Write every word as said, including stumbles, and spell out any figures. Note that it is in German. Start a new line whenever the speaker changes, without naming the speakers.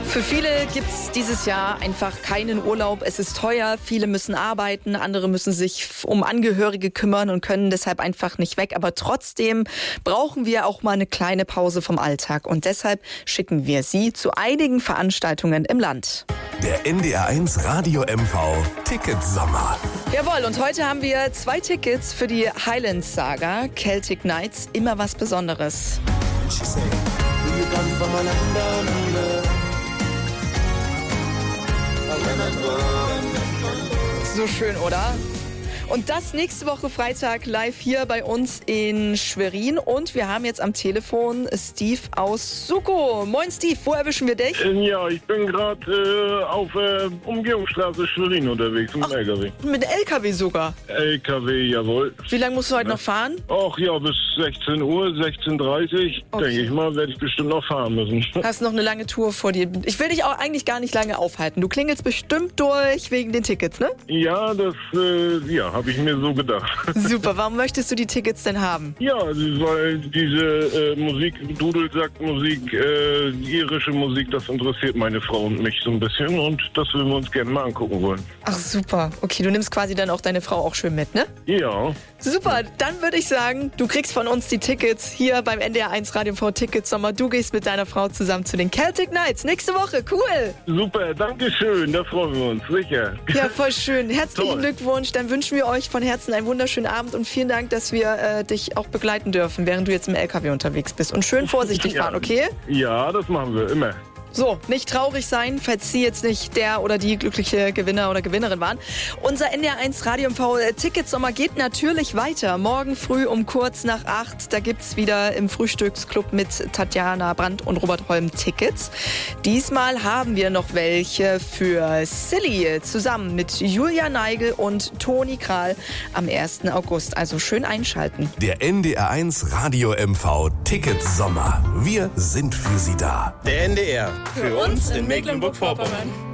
Für viele gibt es dieses Jahr einfach keinen Urlaub. Es ist teuer, viele müssen arbeiten, andere müssen sich um Angehörige kümmern und können deshalb einfach nicht weg. Aber trotzdem brauchen wir auch mal eine kleine Pause vom Alltag. Und deshalb schicken wir Sie zu einigen Veranstaltungen im Land.
Der N D R eins Radio M V Ticketsommer.
Jawohl, und heute haben wir zwei Tickets für die Highlands Saga, Celtic Knights, immer was Besonderes. So schön, oder? Und das nächste Woche Freitag live hier bei uns in Schwerin. Und wir haben jetzt am Telefon Steve aus Suko. Moin Steve, wo erwischen wir dich?
Ja, ich bin gerade äh, auf äh, Umgehungsstraße Schwerin unterwegs mit dem L K W.
Mit L K W sogar?
L K W, jawohl.
Wie lange musst du heute ja. noch fahren?
Ach ja, bis sechzehn Uhr, sechzehn Uhr dreißig, okay. denke ich mal, werde ich bestimmt noch fahren müssen.
Hast noch eine lange Tour vor dir. Ich will dich auch eigentlich gar nicht lange aufhalten. Du klingelst bestimmt durch wegen den Tickets, ne?
Ja, das, äh, ja, habe ich mir so gedacht.
Super, warum möchtest du die Tickets denn haben?
Ja, weil diese äh, Musik, Dudelsack-Musik, äh, irische Musik, das interessiert meine Frau und mich so ein bisschen und das würden wir uns gerne mal angucken wollen.
Ach super, okay, du nimmst quasi dann auch deine Frau auch schön mit, ne?
Ja.
Super, dann würde ich sagen, du kriegst von uns die Tickets hier beim N D R eins Radio M V Ticketsommer. Du gehst mit deiner Frau zusammen zu den Celtic Knights nächste Woche, cool!
Super, danke schön, da freuen wir uns, sicher.
Ja, voll schön, herzlichen
Toll.
Glückwunsch, dann wünschen wir euch von Herzen einen wunderschönen Abend und vielen Dank, dass wir äh, dich auch begleiten dürfen, während du jetzt im L K W unterwegs bist. Und schön vorsichtig
ja.
fahren, okay?
Ja, das machen wir, immer.
So, nicht traurig sein, falls Sie jetzt nicht der oder die glückliche Gewinner oder Gewinnerin waren. Unser N D R eins Radio M V Ticketsommer geht natürlich weiter. Morgen früh um kurz nach acht, da gibt's wieder im Frühstücksclub mit Tatjana Brandt und Robert Holm Tickets. Diesmal haben wir noch welche für Silly zusammen mit Julia Neigel und Toni Kral am ersten August. Also schön einschalten.
Der N D R eins Radio M V Ticketsommer. Wir sind für Sie da.
Der N D R.
Für uns in Mecklenburg-Vorpommern.